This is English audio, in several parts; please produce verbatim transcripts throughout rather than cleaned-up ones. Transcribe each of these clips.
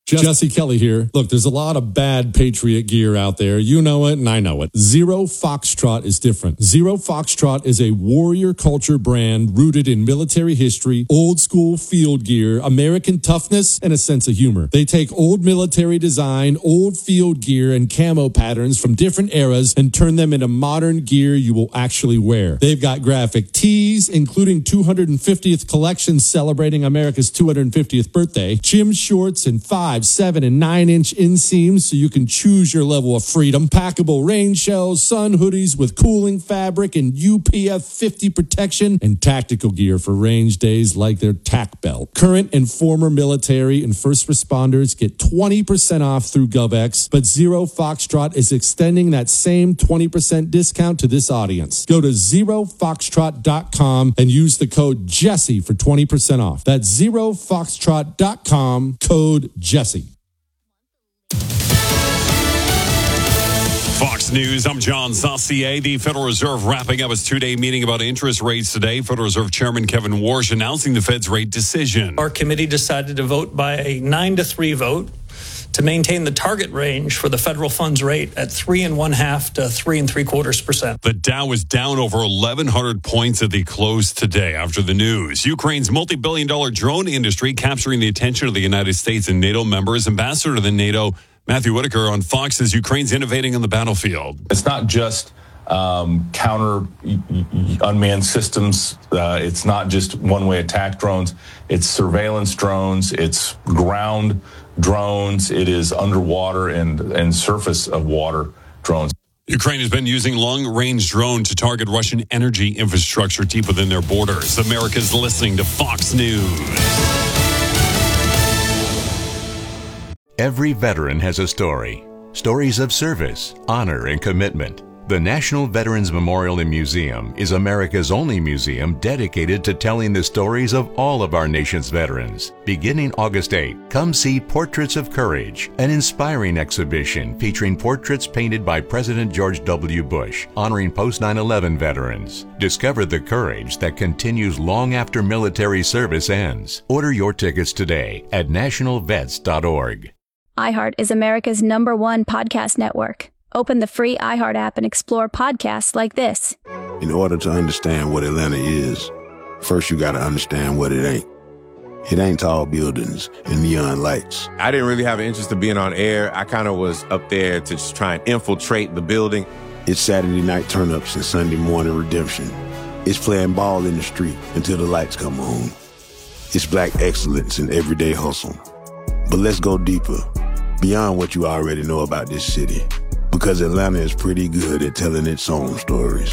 Jesse Kelly here. Look, there's a lot of bad Patriot gear out there. You know it, and I know it. Zero Foxtrot is different. Zero Foxtrot is a warrior culture brand rooted in military history, old school field gear, American toughness, and a sense of humor. They take old military design, old field gear, and camo patterns from different eras and turn them into modern gear you will actually wear. They've got graphic tees, including two hundred fiftieth collections celebrating America's two hundred fiftieth birthday, gym shorts, and five, seven, and nine inch inseams so you can choose your level of freedom, packable rain shells, sun hoodies with cooling fabric and U P F fifty protection, and tactical gear for range days like their tack belt. Current and former military and first responders get twenty percent off through GovX, but Zero Foxtrot is extending that same twenty percent discount to this audience. Go to zero foxtrot dot com and use the code Jesse for twenty percent off. That's zero foxtrot dot com, code Jesse. Fox News, I'm John Saucier. The Federal Reserve wrapping up its two-day meeting about interest rates today. Federal Reserve Chairman Kevin Warsh announcing the Fed's rate decision. Our committee decided to vote by a nine to three vote to maintain the target range for the federal funds rate at three and one half to three and three quarters percent. The Dow was down over eleven hundred points at the close today after the news. Ukraine's multi-billion dollar drone industry capturing the attention of the United States and NATO members. Ambassador to the NATO, Matthew Whitaker on Fox, says Ukraine's innovating on the battlefield. It's not just um, counter unmanned systems. Uh, it's not just one-way attack drones. It's surveillance drones. It's ground drones. It is underwater and, and surface of water drones. Ukraine has been using long-range drone to target Russian energy infrastructure deep within their borders. America's listening to Fox News. Every veteran has a story. Stories of service, honor, and commitment. The National Veterans Memorial and Museum is America's only museum dedicated to telling the stories of all of our nation's veterans. Beginning August eighth, come see Portraits of Courage, an inspiring exhibition featuring portraits painted by President George W. Bush, honoring post nine eleven veterans. Discover the courage that continues long after military service ends. Order your tickets today at national vets dot org. iHeart is America's number one podcast network. Open the free iHeart app and explore podcasts like this. In order to understand what Atlanta is, first you got to understand what it ain't. It ain't tall buildings and neon lights. I didn't really have an interest in being on air. I kind of was up there to just try and infiltrate the building. It's Saturday night turn-ups and Sunday morning redemption. It's playing ball in the street until the lights come on. It's black excellence in everyday hustle. But let's go deeper, beyond what you already know about this city. Because Atlanta is pretty good at telling its own stories.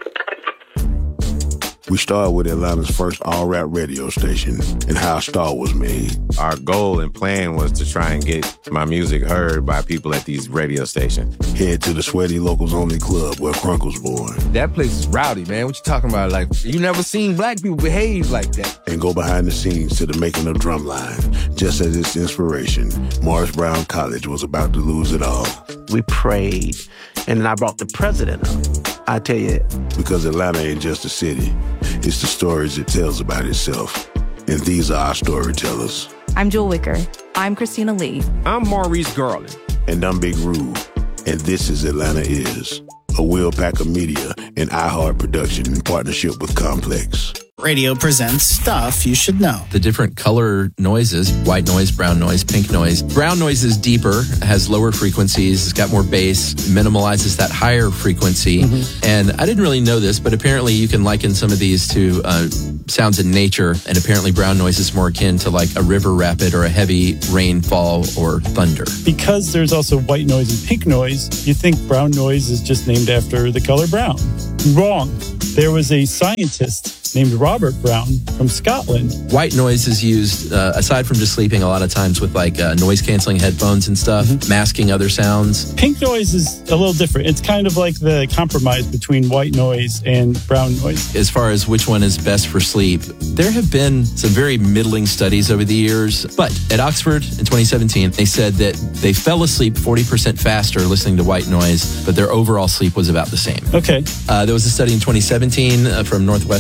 We started with Atlanta's first all-rap radio station and how Star was made. Our goal and plan was to try and get my music heard by people at these radio stations. Head to the Sweaty Locals Only Club where Crunk was born. That place is rowdy, man. What you talking about? Like, you never seen black people behave like that. And go behind the scenes to the making of Drumline. Just as its inspiration, Morris Brown College was about to lose it all. We prayed, and then I brought the president up. I tell you. Because Atlanta ain't just a city. It's the stories it tells about itself. And these are our storytellers. I'm Jewel Wicker. I'm Christina Lee. I'm Maurice Garland. And I'm Big Rube. And this is Atlanta Is, a Will Packer Media and iHeart production in partnership with Complex. Radio presents Stuff You Should Know. The different color noises, white noise, brown noise, pink noise. Brown noise is deeper, has lower frequencies, it's got more bass, minimalizes that higher frequency. Mm-hmm. And I didn't really know this, but apparently you can liken some of these to uh, sounds in nature. And apparently brown noise is more akin to like a river rapid or a heavy rainfall or thunder. Because there's also white noise and pink noise, you think brown noise is just named after the color brown. Wrong. There was a scientist named Robert Brown from Scotland. White noise is used, uh, aside from just sleeping, a lot of times with like uh, noise-canceling headphones and stuff, mm-hmm. masking other sounds. Pink noise is a little different. It's kind of like the compromise between white noise and brown noise. As far as which one is best for sleep, there have been some very middling studies over the years. But at Oxford in twenty seventeen, they said that they fell asleep forty percent faster listening to white noise, but their overall sleep was about the same. Okay. Uh, there was a study in twenty seventeen uh, from Northwestern of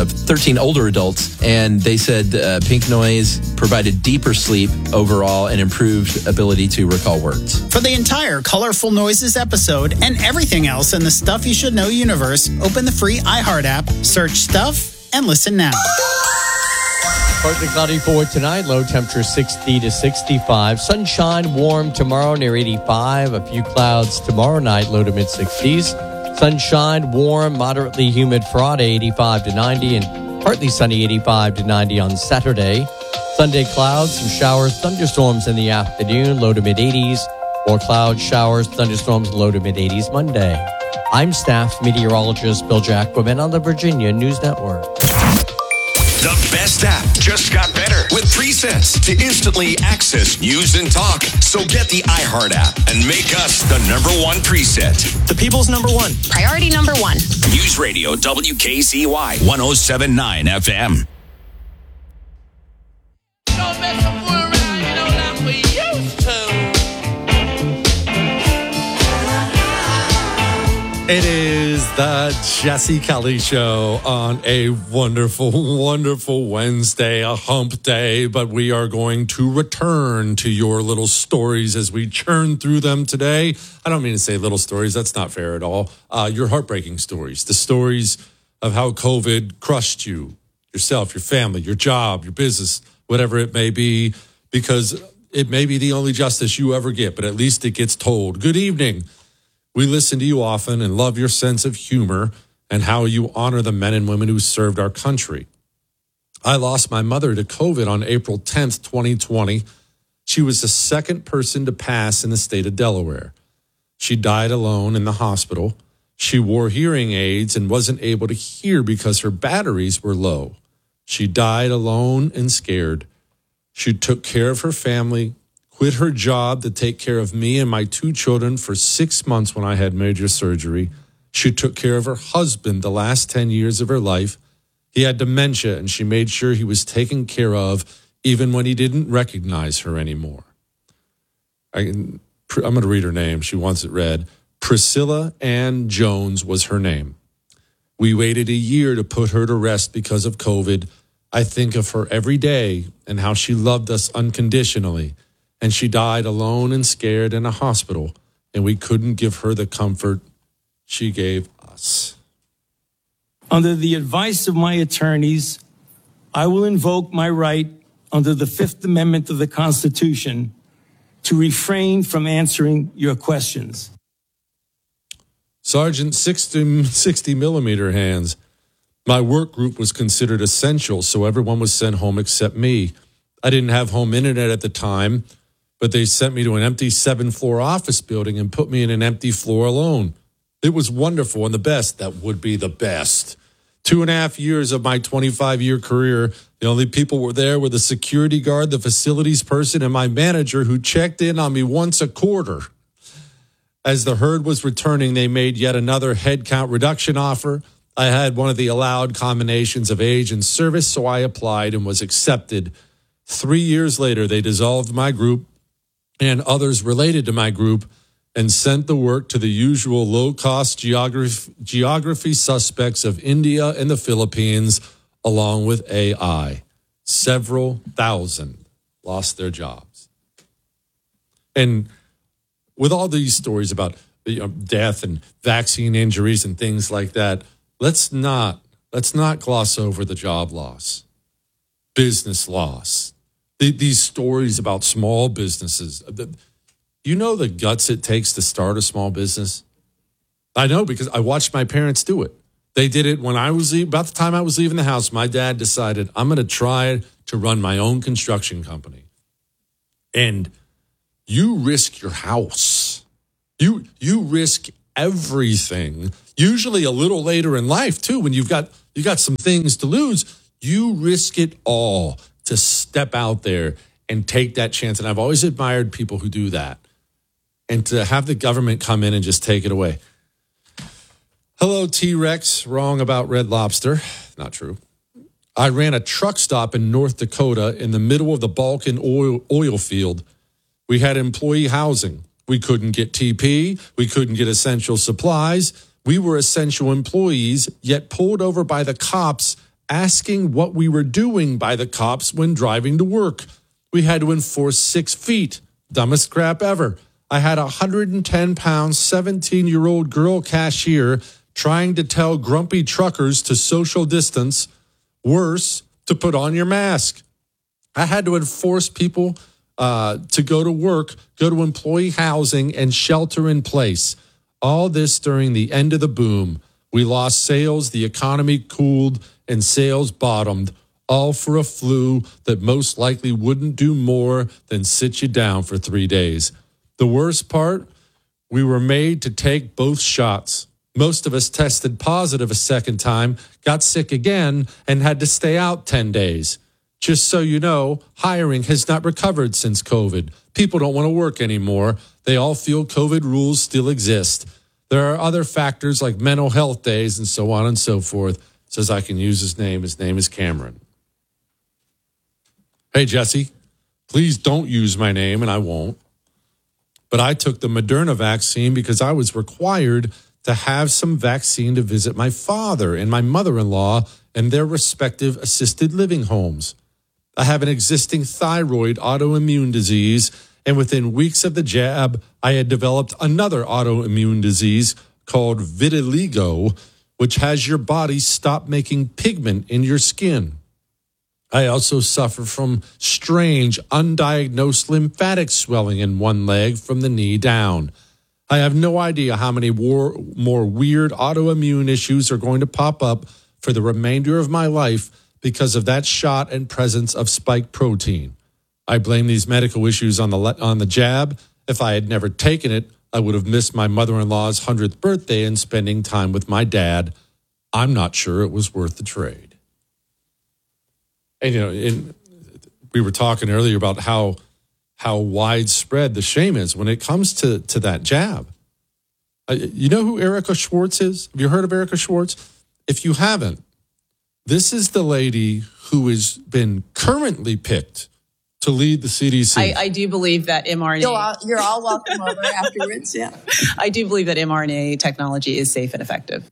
thirteen older adults, and they said uh, pink noise provided deeper sleep overall and improved ability to recall words. For the entire Colorful Noises episode and everything else in the Stuff You Should Know universe, open the free iHeart app, search Stuff, and listen now. Partly cloudy for tonight, low temperature sixty to sixty-five. Sunshine, warm tomorrow near eighty-five. A few clouds tomorrow night, low to mid sixties. Sunshine, warm, moderately humid Friday, eighty-five to ninety. And partly sunny, eighty-five to ninety on Saturday. Sunday, clouds, some showers, thunderstorms in the afternoon, low to mid eighties. More clouds, showers, thunderstorms, low to mid eighties Monday. I'm staff meteorologist Bill Jacquemin on the Virginia News Network. The best app just got better with presets to instantly access news and talk. So get the iHeart app and make us the number one preset. The people's number one. Priority number one. News Radio W K Z Y one oh seven point nine F M. Don't mess up around, you know, like we used to. It is the Jesse Kelly Show on a wonderful, wonderful Wednesday, a hump day, but we are going to return to your little stories as we churn through them today. I don't mean to say little stories. That's not fair at all. Uh, your heartbreaking stories, the stories of how COVID crushed you, yourself, your family, your job, your business, whatever it may be, because it may be the only justice you ever get, but at least it gets told. Good evening. We listen to you often and love your sense of humor and how you honor the men and women who served our country. I lost my mother to COVID on April tenth, twenty twenty. She was the second person to pass in the state of Delaware. She died alone in the hospital. She wore hearing aids and wasn't able to hear because her batteries were low. She died alone and scared. She took care of her family, quit her job to take care of me and my two children for six months when I had major surgery. She took care of her husband the last ten years of her life. He had dementia, and she made sure he was taken care of even when he didn't recognize her anymore. I, I'm going to read her name. She wants it read. Priscilla Ann Jones was her name. We waited a year to put her to rest because of COVID. I think of her every day and how she loved us unconditionally. And she died alone and scared in a hospital, and we couldn't give her the comfort she gave us. Under the advice of my attorneys, I will invoke my right under the Fifth Amendment of the Constitution to refrain from answering your questions. Sergeant sixty, sixty millimeter hands. My work group was considered essential, so everyone was sent home except me. I didn't have home internet at the time, but they sent me to an empty seven-floor office building and put me in an empty floor alone. It was wonderful and the best. That would be the best. Two and a half years of my twenty-five-year career, the only people were there were the security guard, the facilities person, and my manager who checked in on me once a quarter. As the herd was returning, they made yet another headcount reduction offer. I had one of the allowed combinations of age and service, so I applied and was accepted. Three years later, they dissolved my group and others related to my group and sent the work to the usual low-cost geography, geography suspects of India and the Philippines, along with A I. Several thousand lost their jobs. And with all these stories about you know, death and vaccine injuries and things like that, let's not let's not gloss over the job loss, business loss. These stories about small businesses. You know the guts it takes to start a small business? I know because I watched my parents do it. They did it when I was, about the time I was leaving the house, my dad decided, I'm going to try to run my own construction company. And you risk your house. You, you risk everything. Usually a little later in life, too, when you've got, you got some things to lose, you risk it all to step out there and take that chance. And I've always admired people who do that. And to have the government come in and just take it away. Hello, T-Rex. Wrong about Red Lobster. Not true. I ran a truck stop in North Dakota in the middle of the Balkan oil, oil field. We had employee housing. We couldn't get T P. We couldn't get essential supplies. We were essential employees, yet pulled over by the cops asking what we were doing by the cops when driving to work. We had to enforce six feet. Dumbest crap ever. I had a one hundred ten pound, seventeen-year-old girl cashier trying to tell grumpy truckers to social distance. Worse, to put on your mask. I had to enforce people uh, to go to work, go to employee housing, and shelter in place. All this during the end of the boom. We lost sales, the economy cooled, and sales bottomed, all for a flu that most likely wouldn't do more than sit you down for three days. The worst part, we were made to take both shots. Most of us tested positive a second time, got sick again, and had to stay out ten days. Just so you know, hiring has not recovered since COVID. People don't want to work anymore. They all feel COVID rules still exist. There are other factors like mental health days and so on and so forth. Says I can use his name. His name is Cameron. Hey, Jesse, please don't use my name, and I won't. But I took the Moderna vaccine because I was required to have some vaccine to visit my father and my mother-in-law in their respective assisted living homes. I have an existing thyroid autoimmune disease, and within weeks of the jab, I had developed another autoimmune disease called vitiligo, which has your body stop making pigment in your skin. I also suffer from strange, undiagnosed lymphatic swelling in one leg from the knee down. I have no idea how many war, more weird autoimmune issues are going to pop up for the remainder of my life because of that shot and presence of spike protein. I blame these medical issues on the on the jab. If I had never taken it, I would have missed my mother-in-law's hundredth birthday and spending time with my dad. I'm not sure it was worth the trade. And, you know, in, we were talking earlier about how how widespread the shame is when it comes to, to that jab. Uh, you know who Erica Schwartz is? Have you heard of Erica Schwartz? If you haven't, this is the lady who has been currently picked to lead the C D C. I, I do believe that mRNA... You're all, you're all welcome over afterwards, yeah. I do believe that mRNA technology is safe and effective.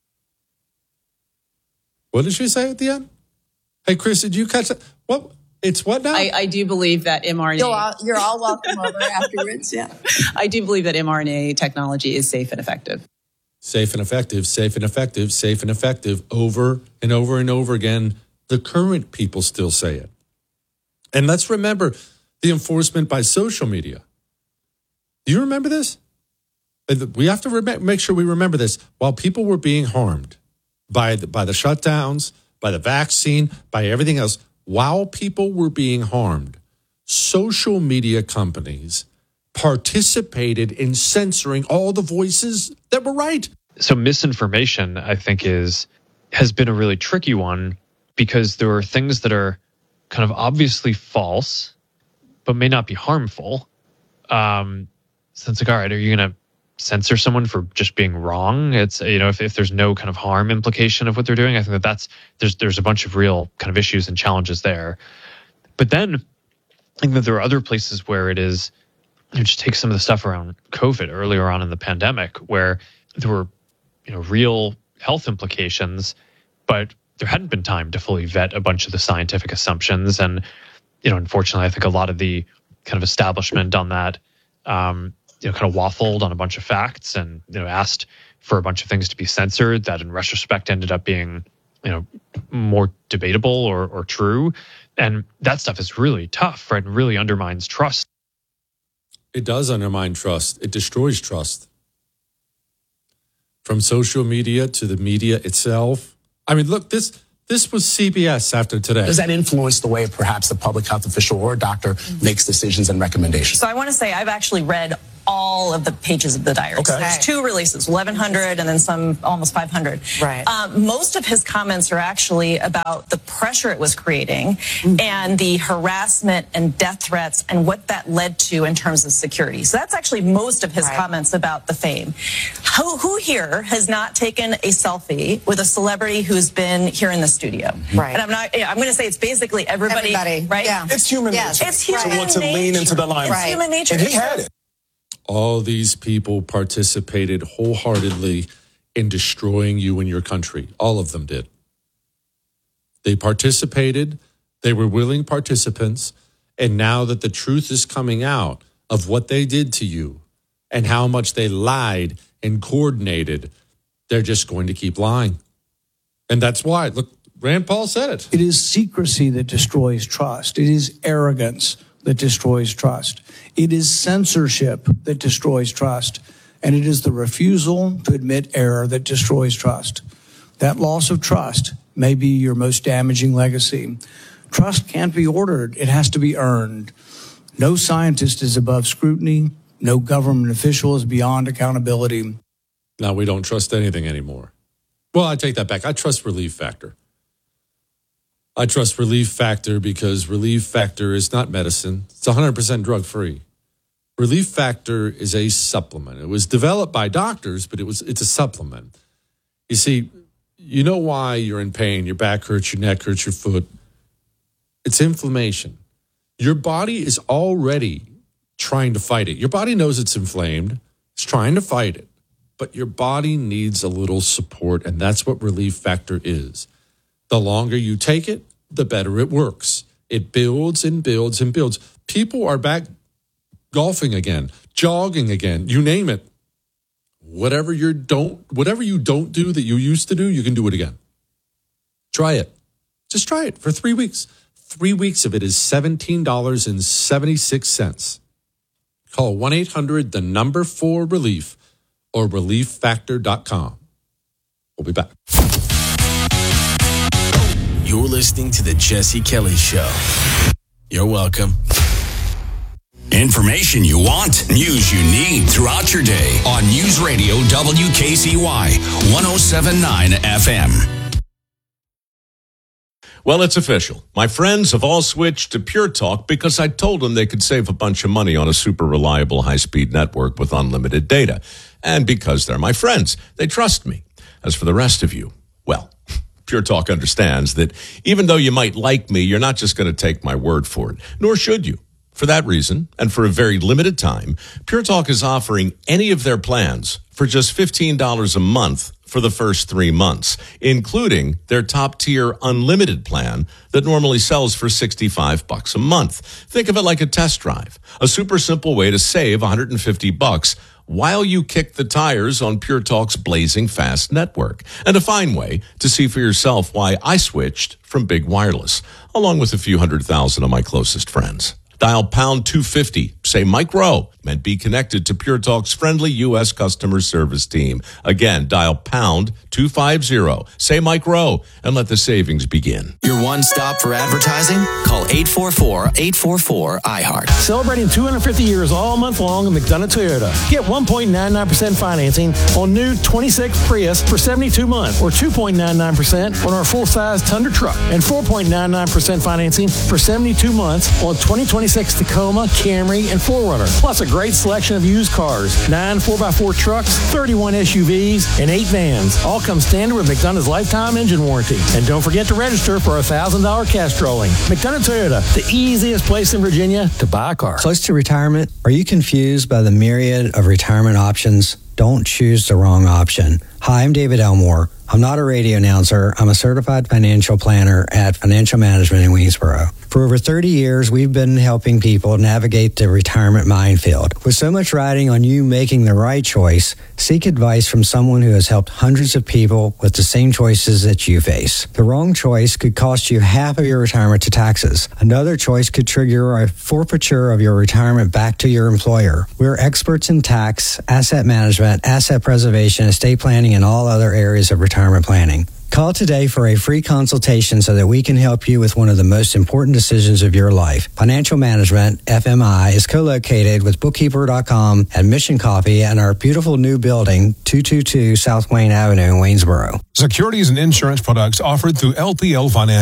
What did she say at the end? Hey, Chris, did you catch that? What? It's what now? I, I do believe that mRNA... You're all, you're all welcome over afterwards, yeah. I do believe that mRNA technology is safe and effective. Safe and effective, safe and effective, safe and effective, over and over and over again. The current people still say it. And let's remember the enforcement by social media. Do you remember this? We have to rem- make sure we remember this. While people were being harmed by the, by the shutdowns, by the vaccine, by everything else, while people were being harmed, social media companies participated in censoring all the voices that were right. So misinformation, I think, is has been a really tricky one because there are things that are kind of obviously false, but may not be harmful. Um, so it's like, all right, are you going to censor someone for just being wrong? It's, you know, if, if there's no kind of harm implication of what they're doing, I think that that's, there's, there's a bunch of real kind of issues and challenges there. But then I think that there are other places where it is, you know, just take some of the stuff around COVID earlier on in the pandemic, where there were, you know, real health implications, but there hadn't been time to fully vet a bunch of the scientific assumptions. And, you know, unfortunately, I think a lot of the kind of establishment on that, um, you know, kind of waffled on a bunch of facts and, you know, asked for a bunch of things to be censored that in retrospect ended up being, you know, more debatable or, or true. And that stuff is really tough, right? And really undermines trust. It does undermine trust. It destroys trust. From social media to the media itself. I mean, look, this this was C B S after today. Does that influence the way perhaps the public health official or doctor mm-hmm. makes decisions and recommendations? So I want to say I've actually read all of the pages of the diary. Okay. There's two releases, eleven hundred and then some almost five hundred. Right. Um, most of his comments are actually about the pressure it was creating mm-hmm. and the harassment and death threats and what that led to in terms of security. So that's actually most of his right. comments about the fame. Who, who here has not taken a selfie with a celebrity who's been here in the studio? Right. And I'm not, I'm going to say it's basically everybody, everybody. right? Yeah. It's human yes. nature. It's human to want to nature. lean into the limelight. It's human nature. And he had it. All these people participated wholeheartedly in destroying you and your country. All of them did. They participated. They were willing participants. And now that the truth is coming out of what they did to you and how much they lied and coordinated, they're just going to keep lying. And that's why, look, Rand Paul said it. It is secrecy that destroys trust. It is arrogance that destroys trust. It is censorship that destroys trust. And it is the refusal to admit error that destroys trust. That loss of trust may be your most damaging legacy. Trust can't be ordered. It has to be earned. No scientist is above scrutiny. No government official is beyond accountability. Now we don't trust anything anymore. Well, I take that back. I trust Relief Factor. I trust Relief Factor because Relief Factor is not medicine. It's one hundred percent drug-free. Relief Factor is a supplement. It was developed by doctors, but it was it's a supplement. You see, you know why you're in pain. Your back hurts, your neck hurts, your foot. It's inflammation. Your body is already trying to fight it. Your body knows it's inflamed. It's trying to fight it. But your body needs a little support, and that's what Relief Factor is. The longer you take it, the better it works. It builds and builds and builds. People are back golfing again, jogging again, you name it. Whatever you don't, whatever you don't do that you used to do, you can do it again. Try it. Just try it for three weeks. Three weeks of it is seventeen dollars and seventy-six cents. Call one eight hundred the number four relief or relief factor dot com. We'll be back. You're listening to The Jesse Kelly Show. You're welcome. Information you want, news you need throughout your day on News Radio W K C Y one oh seven point nine F M. Well, it's official. My friends have all switched to Pure Talk because I told them they could save a bunch of money on a super reliable high-speed network with unlimited data. And because they're my friends, they trust me. As for the rest of you, well, Pure Talk understands that even though you might like me, you're not just going to take my word for it, nor should you. For that reason, and for a very limited time, Pure Talk is offering any of their plans for just fifteen dollars a month for the first three months, including their top-tier unlimited plan that normally sells for sixty-five bucks a month. Think of it like a test drive, a super simple way to save one hundred fifty bucks while you kick the tires on Pure Talk's blazing fast network, and a fine way to see for yourself why I switched from Big Wireless, along with a few hundred thousand of my closest friends. Dial pound two fifty, say Mike Rowe, and be connected to Pure Talk's friendly U S customer service team. Again, dial pound two fifty, say Mike Rowe, and let the savings begin. Your one stop for advertising? Call eight four four, eight four four, I heart. Celebrating two hundred fifty years all month long at McDonough Toyota. Get one point nine nine percent financing on new twenty-six Prius for seventy-two months, or two point nine nine percent on our full-size Tundra truck, and four point nine nine percent financing for seventy-two months on twenty twenty-six Tacoma, Camry, and four runner. Plus a great selection of used cars, nine four by four trucks, thirty-one S U Vs, and eight vans. All come standard with McDonough's lifetime engine warranty. And don't forget to register for a one thousand dollars cash trolling. McDonough Toyota, the easiest place in Virginia to buy a car. Close to retirement? Are you confused by the myriad of retirement options? Don't choose the wrong option. Hi, I'm David Elmore. I'm not a radio announcer. I'm a certified financial planner at Financial Management in Waynesboro. For over thirty years, we've been helping people navigate the retirement minefield. With so much riding on you making the right choice, seek advice from someone who has helped hundreds of people with the same choices that you face. The wrong choice could cost you half of your retirement to taxes. Another choice could trigger a forfeiture of your retirement back to your employer. We're experts in tax, asset management, asset preservation, estate planning, and all other areas of retirement planning. Call today for a free consultation so that we can help you with one of the most important decisions of your life. Financial Management, F M I, is co-located with bookkeeper dot com and Mission Coffee and our beautiful new building, two two two South Wayne Avenue in Waynesboro. Securities and insurance products offered through L P L Financial.